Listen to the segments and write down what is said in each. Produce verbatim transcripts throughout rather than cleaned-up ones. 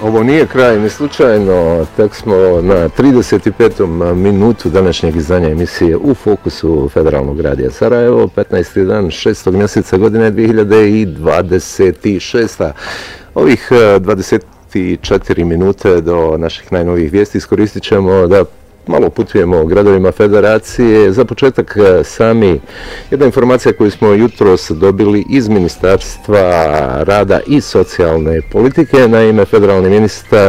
Ovo nije kraj ni slučajno, tek smo na trideset petom minutu današnjeg izdanja emisije U fokusu Federalnog radija Sarajevo, petnaesti dan šestog mjeseca godine dvije hiljade dvadeset šeste. Ovih dvadeset četiri minute do naših najnovijih vijesti iskoristit ćemo da malo putujemo gradovima Federacije. Za početak sami jedna informacija koju smo jutros dobili iz Ministarstva rada i socijalne politike. Naime, federalni ministar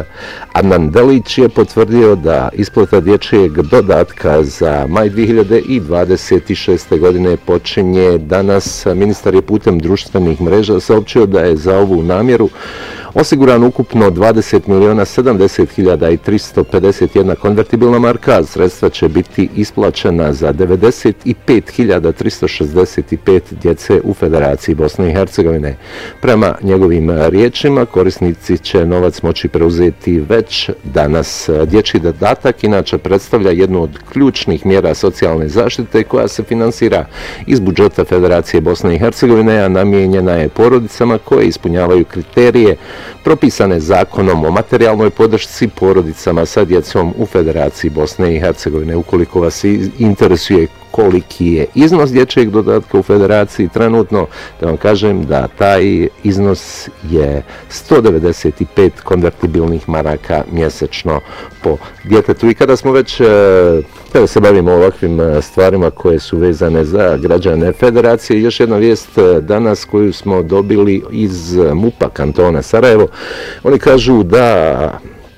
Adnan Delić je potvrdio da isplata dječjeg dodatka za maj dvije hiljade dvadeset šeste. godine počinje danas. Ministar je putem društvenih mreža saopćio da je za ovu namjeru osiguran ukupno dvadeset milijuna sedamdeset hiljada tristo pedeset jedna konvertibilna marka, a sredstva će biti isplaćena za devedeset pet hiljada tristo šezdeset pet djece u Federaciji Bosne i Hercegovine. Prema njegovim riječima, korisnici će novac moći preuzeti već danas. Dječji dodatak inače predstavlja jednu od ključnih mjera socijalne zaštite koja se finansira iz budžeta Federacije Bosne i Hercegovine, a namijenjena je porodicama koje ispunjavaju kriterije propisane zakonom o materijalnoj podršci porodicama sa djecom u Federaciji Bosne i Hercegovine. Ukoliko vas interesuje koliki je iznos dječjeg dodatka u Federaciji trenutno, da vam kažem da taj iznos je sto devedeset pet konvertibilnih maraka mjesečno po djetetu. I kada smo već kada se bavimo ovakvim stvarima koje su vezane za građane Federacije, još jedna vijest danas koju smo dobili iz MUP-a kantona Sarajevo. Oni kažu da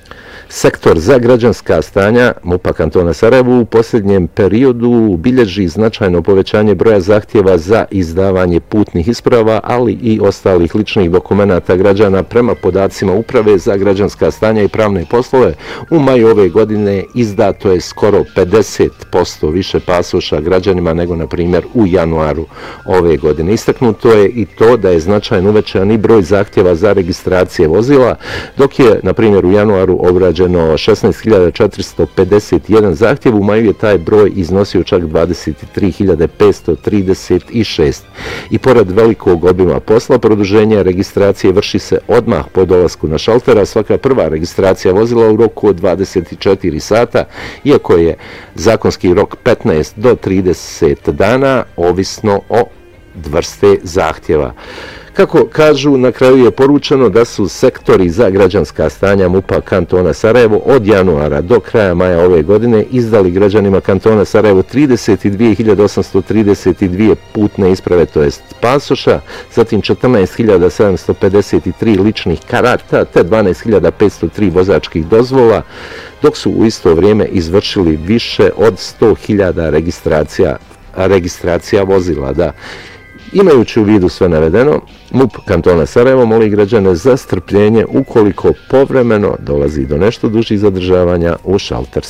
sektor za građanska stanja MUP-a kantona Sarajevo u posljednjem periodu bilježi značajno povećanje broja zahtjeva za izdavanje putnih isprava, ali i ostalih ličnih dokumenata građana. Prema podacima Uprave za građanska stanja i pravne poslove, u maju ove godine izdato je skoro pedeset posto više pasoša građanima nego, na primjer, u januaru ove godine. Istaknuto je i to da je značajno uvećan i broj zahtjeva za registracije vozila, dok je, na primjer, u januaru obrađeno šesnaest hiljada četiristo pedeset jedan zahtjev, u maju je taj broj iznosio čak dvadeset tri hiljade petsto trideset šest. I pored velikog obima posla, produženje registracije vrši se odmah po dolasku na šaltera. Svaka prva registracija vozila u roku od dvadeset četiri sata, iako je zakonski rok petnaest do trideset dana, ovisno o vrste zahtjeva. Kako kažu, na kraju je poručeno da su sektori za građanska stanja MUP-a kantona Sarajevo od januara do kraja maja ove godine izdali građanima kantona Sarajevo trideset dvije hiljade osamsto trideset dvije putne isprave, to jest pasoša, zatim četrnaest hiljada sedamsto pedeset tri ličnih karata te dvanaest hiljada petsto tri vozačkih dozvola, dok su u isto vrijeme izvršili više od sto hiljada registracija, registracija vozila. Da. Imajući u vidu sve navedeno, MUP kantona Sarajevo moli građane za strpljenje ukoliko povremeno dolazi do nešto dužih zadržavanja u šalter